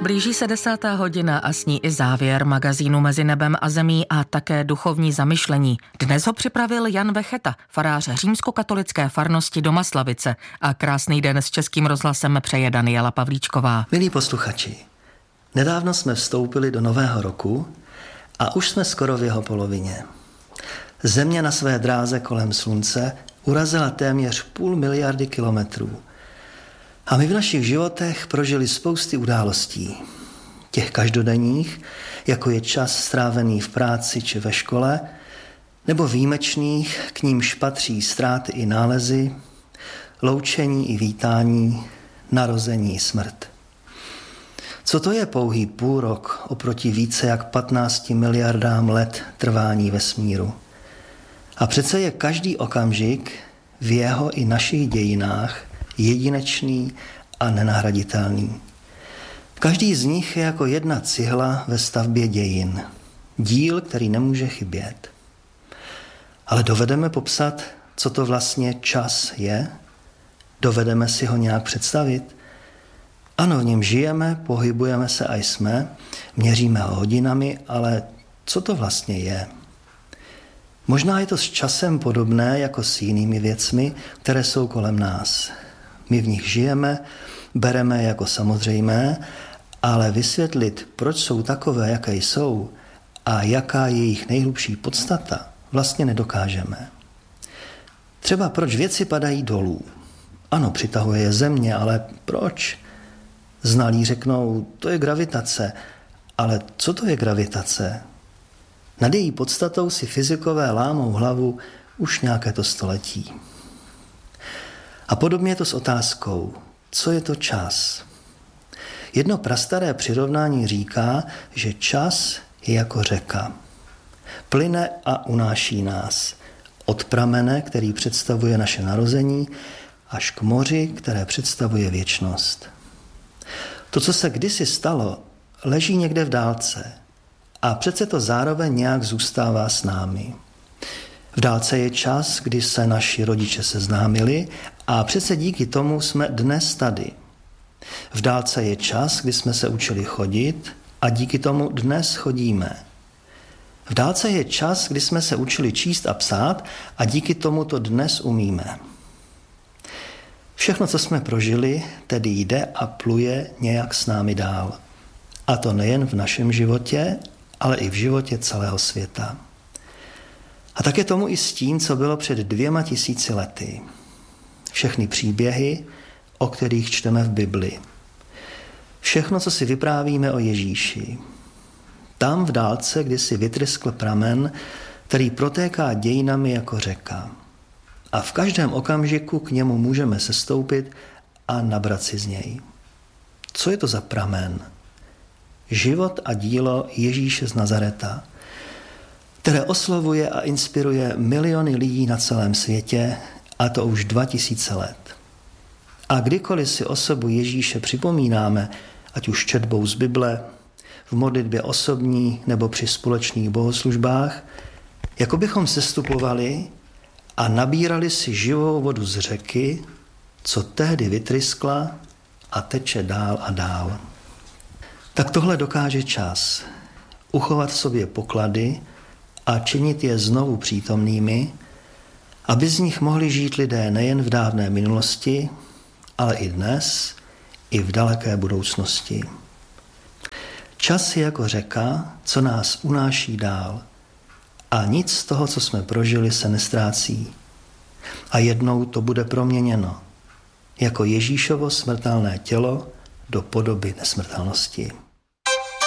Blíží se 10. hodina a s ní i závěr magazínu Mezi nebem a zemí a také duchovní zamyšlení. Dnes ho připravil Jan Vecheta, farář římskokatolické farnosti Domaslavice, a krásný den s Českým rozhlasem přeje Daniela Pavlíčková. Milí posluchači, nedávno jsme vstoupili do nového roku a už jsme skoro v jeho polovině. Země na své dráze kolem slunce urazila téměř 0,5 miliardy kilometrů. A my v našich životech prožili spousty událostí. Těch každodenních, jako je čas strávený v práci či ve škole, nebo výjimečných, k nímž patří ztráty i nálezy, loučení i vítání, narození i smrt. Co to je pouhý půl rok oproti více jak 15 miliardám let trvání vesmíru? A přece je každý okamžik v jeho i našich dějinách jedinečný a nenahraditelný. Každý z nich je jako jedna cihla ve stavbě dějin. Díl, který nemůže chybět. Ale dovedeme popsat, co to vlastně čas je? Dovedeme si ho nějak představit? Ano, v něm žijeme, pohybujeme se a jsme, měříme ho hodinami, ale co to vlastně je? Možná je to s časem podobné jako s jinými věcmi, které jsou kolem nás. My v nich žijeme, bereme jako samozřejmé, ale vysvětlit, proč jsou takové, jaké jsou a jaká je jejich nejhlubší podstata, vlastně nedokážeme. Třeba proč věci padají dolů. Ano, přitahuje je země, ale proč? Znalí řeknou, to je gravitace, ale co to je gravitace? Nad její podstatou si fyzikové lámou hlavu už nějaké to století. A podobně je to s otázkou, co je to čas? Jedno prastaré přirovnání říká, že čas je jako řeka. Plyne a unáší nás. Od pramene, který představuje naše narození, až k moři, které představuje věčnost. To, co se kdysi stalo, leží někde v dálce. A přece to zároveň nějak zůstává s námi. V dálce je čas, kdy se naši rodiče seznámili a přece díky tomu jsme dnes tady. V dálce je čas, kdy jsme se učili chodit a díky tomu dnes chodíme. V dálce je čas, kdy jsme se učili číst a psát a díky tomu to dnes umíme. Všechno, co jsme prožili, tedy jde a pluje nějak s námi dál. A to nejen v našem životě, ale i v životě celého světa. A tak je tomu i s tím, co bylo před 2000 lety. Všechny příběhy, o kterých čteme v Bibli. Všechno, co si vyprávíme o Ježíši. Tam v dálce, kdy si vytryskl pramen, který protéká dějinami jako řeka. A v každém okamžiku k němu můžeme sestoupit a nabrat si z něj. Co je to za pramen? Život a dílo Ježíše z Nazareta, které oslovuje a inspiruje miliony lidí na celém světě, a to už 2000 let. A kdykoliv si osobu Ježíše připomínáme, ať už četbou z Bible, v modlitbě osobní nebo při společných bohoslužbách, jako bychom sestupovali a nabírali si živou vodu z řeky, co tehdy vytryskla a teče dál a dál. Tak tohle dokáže čas. Uchovat v sobě poklady a činit je znovu přítomnými, aby z nich mohli žít lidé nejen v dávné minulosti, ale i dnes, i v daleké budoucnosti. Čas je jako řeka, co nás unáší dál. A nic z toho, co jsme prožili, se nestrácí. A jednou to bude proměněno, jako Ježíšovo smrtelné tělo do podoby nesmrtelnosti.